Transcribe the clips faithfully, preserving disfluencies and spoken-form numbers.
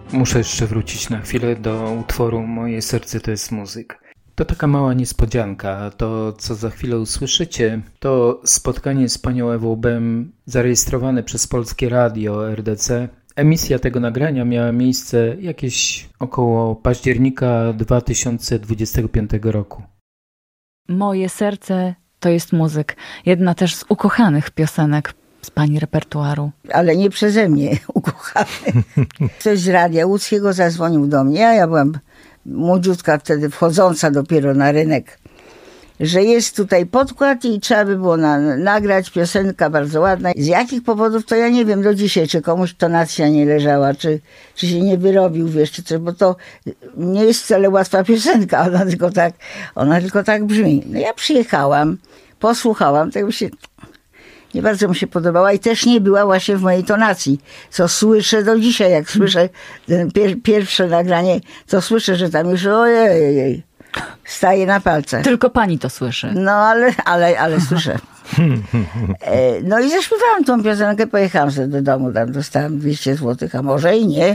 Muszę jeszcze wrócić na chwilę do utworu Moje serce to jest muzyka. To taka mała niespodzianka. To, co za chwilę usłyszycie, to spotkanie z panią Ewą Bem zarejestrowane przez Polskie Radio R D C. Emisja tego nagrania miała miejsce jakieś około października dwa tysiące dwudziestego piątego roku. Moje serce to jest muzyk. Jedna też z ukochanych piosenek z pani repertuaru. Ale nie przeze mnie ukochany. Ktoś z radia łódzkiego zadzwonił do mnie, a ja byłam młodziutka wtedy, wchodząca dopiero na rynek, że jest tutaj podkład i trzeba by było na, nagrać piosenka bardzo ładna. Z jakich powodów to ja nie wiem do dzisiaj, czy komuś tonacja nie leżała, czy, czy się nie wyrobił, wiesz, czy coś, bo to nie jest wcale łatwa piosenka, ona tylko tak, ona tylko tak brzmi. No ja przyjechałam, posłuchałam, tego się nie bardzo mi się podobała i też nie była właśnie w mojej tonacji, co słyszę do dzisiaj, jak słyszę ten pier- pierwsze nagranie, to słyszę, że tam już ojej, staje na palcach. Tylko pani to słyszy. No ale, ale, ale słyszę. E, no i zaśpiewałam tą piosenkę, pojechałam sobie do domu, tam dostałam dwieście złotych, a może i nie.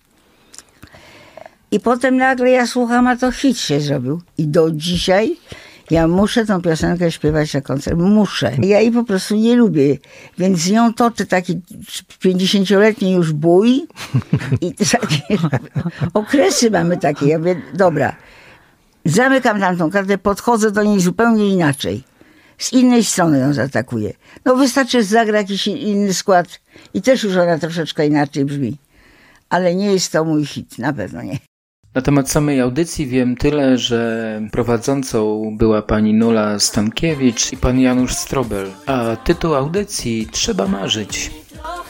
I potem nagle ja słucham, a to hit się zrobił. I do dzisiaj ja muszę tą piosenkę śpiewać na koncert. Muszę. Ja jej po prostu nie lubię. Więc z nią toczę taki pięćdziesięcioletni już bój. I takie okresy mamy takie. Ja mówię, dobra, zamykam tamtą kartę, podchodzę do niej zupełnie inaczej. Z innej strony ją zaatakuję. No wystarczy zagrać jakiś inny skład i też już ona troszeczkę inaczej brzmi. Ale nie jest to mój hit, na pewno nie. Na temat samej audycji wiem tyle, że prowadzącą była pani Nula Stankiewicz i pan Janusz Strobel, a tytuł audycji Trzeba marzyć.